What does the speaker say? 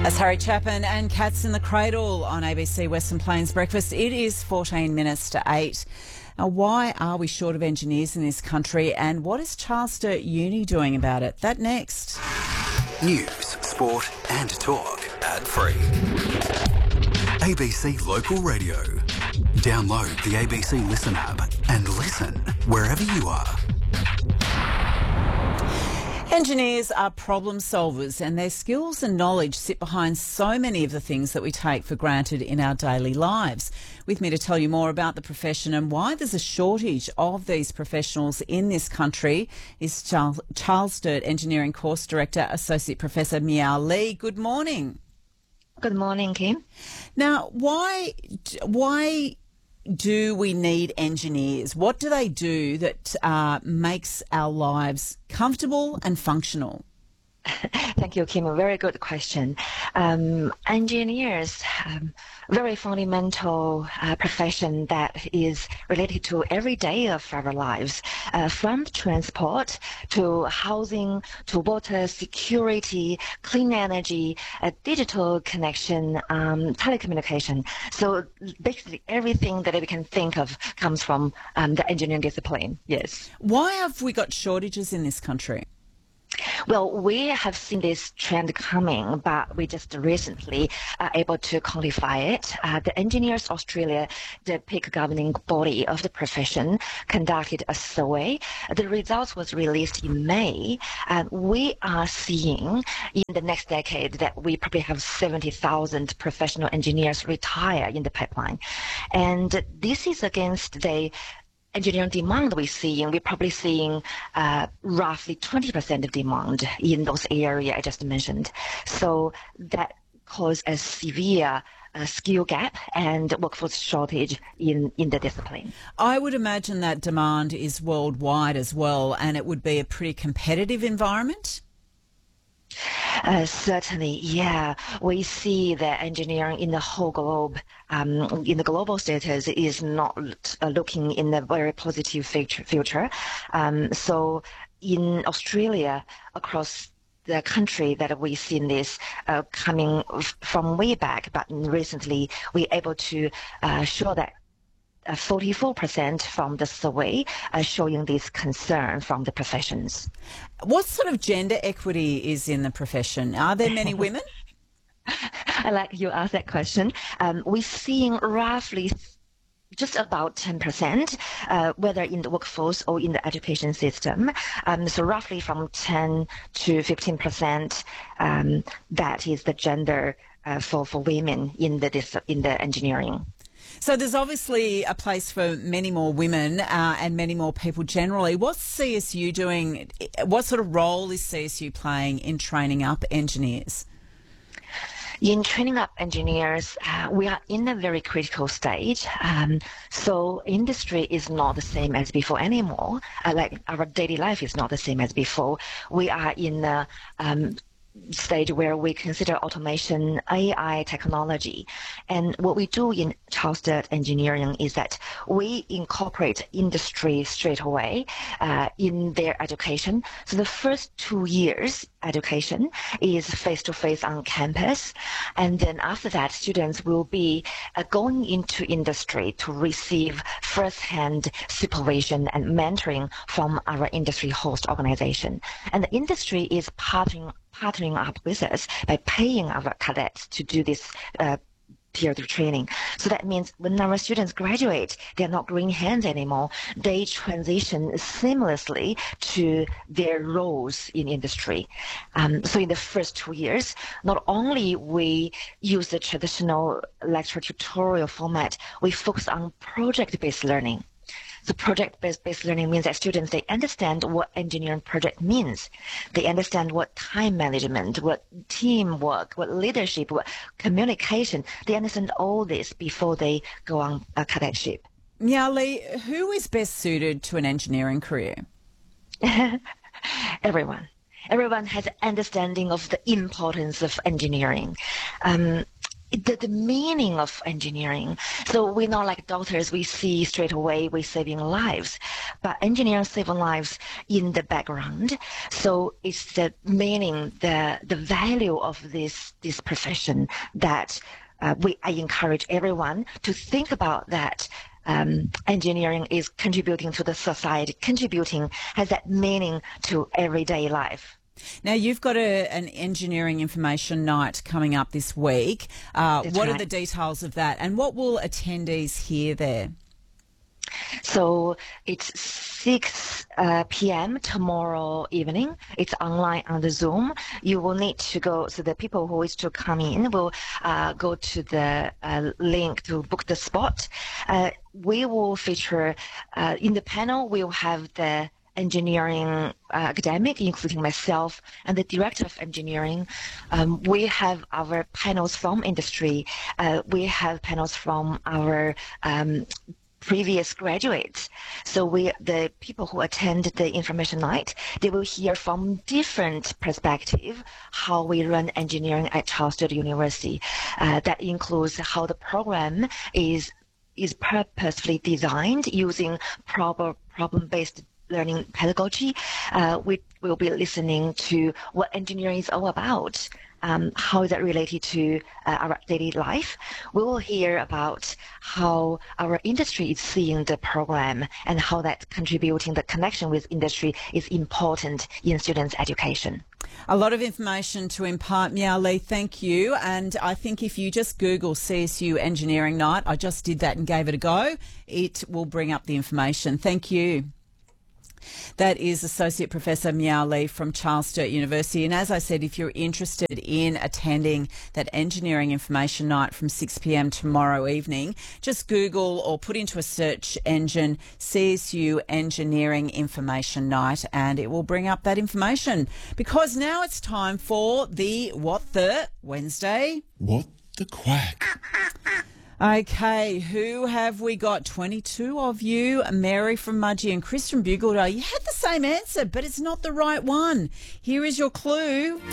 That's Harry Chapman and Cats in the Cradle on ABC Western Plains Breakfast. It is 14 minutes to 8. Now, why are we short of engineers in this country, and what is Charles Sturt Uni doing about it? That next. News, sport and talk. Ad-free. ABC Local Radio. Download the ABC Listen app and listen wherever you are. Engineers are problem solvers, and their skills and knowledge sit behind so many of the things that we take for granted in our daily lives. With me to tell you more about the profession and why there's a shortage of these professionals in this country is Charles Sturt Engineering Course Director, Associate Professor Miao Li. Good morning. Good morning, Kim. Now, why do we need engineers? What do they do that makes our lives comfortable and functional? Thank you, Kim. A very good question. Engineers, very fundamental profession that is related to every day of our lives, from transport to housing to water security, clean energy, digital connection, telecommunication. So basically everything that we can think of comes from the engineering discipline. Yes. Why have we got shortages in this country? Well, we have seen this trend coming, but we just recently are able to quantify it. The Engineers Australia, the peak governing body of the profession, conducted a survey. The results was released in May, and we are seeing in the next decade that we probably have 70,000 professional engineers retire in the pipeline. And this is against the engineering demand we're probably seeing roughly 20% of demand in those areas I just mentioned. So that causes a severe skill gap and workforce shortage in the discipline. I would imagine that demand is worldwide as well, and it would be a pretty competitive environment. Certainly, yeah. We see that engineering in the whole globe, in the global status, is not looking in a very positive future. So in Australia, across the country that we've seen this coming from way back, but recently we're able to show that 44% from the survey showing this concern from the professions. What sort of gender equity is in the profession? Are there many women? I like you asked that question. We're seeing roughly just about 10%, whether in the workforce or in the education system. So roughly from 10 to 15%, that is the gender for women in the engineering. So there's obviously a place for many more women and many more people generally. What's CSU doing? What sort of role is CSU playing in training up engineers? In training up engineers, we are in a very critical stage. So industry is not the same as before anymore. Like our daily life is not the same as before. We are in a stage where we consider automation, AI technology. And what we do in Charles Sturt Engineering is that we incorporate industry straight away in their education. So the first 2 years education is face-to-face on campus. And then after that, students will be going into industry to receive first-hand supervision and mentoring from our industry host organization. And the industry is partnering up with us by paying our cadets to do this period of training. So that means when our students graduate, they're not green hands anymore. They transition seamlessly to their roles in industry. So in the first 2 years, not only we use the traditional lecture tutorial format, we focus on project-based learning. So project-based learning means that students, they understand what engineering project means. They understand what time management, what teamwork, what leadership, what communication. They understand all this before they go on a cadetship. Miao Li, who is best suited to an engineering career? Everyone. Everyone has an understanding of the importance of engineering. the meaning of engineering. So we're not like doctors, we see straight away we're saving lives, but engineers saving lives in the background. So it's the meaning, the value of this profession that I encourage everyone to think about that. Engineering is contributing to the society, has that meaning to everyday life. Now, you've got an engineering information night coming up this week. What are the details of that, and what will attendees hear there? So it's 6 p.m. tomorrow evening. It's online on the Zoom. You will need to go, so the people who wish to come in will go to the link to book the spot. We will feature, in the panel, we'll have the engineering academic, including myself and the director of engineering. We have our panels from industry. We have panels from our previous graduates. So the people who attend the information night, they will hear from different perspective how we run engineering at Charles Sturt University. That includes how the program is purposefully designed using proper problem-based learning pedagogy. We will be listening to what engineering is all about, how is that related to our daily life. We will hear about how our industry is seeing the program and how that contributing the connection with industry is important in students' education. A lot of information to impart, Miao Li. Thank you. And I think if you just Google CSU Engineering Night, I just did that and gave it a go, it will bring up the information. Thank you. That is Associate Professor Miao Li from Charles Sturt University. And as I said, if you're interested in attending that Engineering Information Night from 6 p.m. tomorrow evening, just Google or put into a search engine CSU Engineering Information Night and it will bring up that information. Because now it's time for the What the Wednesday. What the Quack. Okay, who have we got? 22 of you. Mary from Mudgee and Chris from Bugaldale. You had the same answer, but it's not the right one. Here is your clue.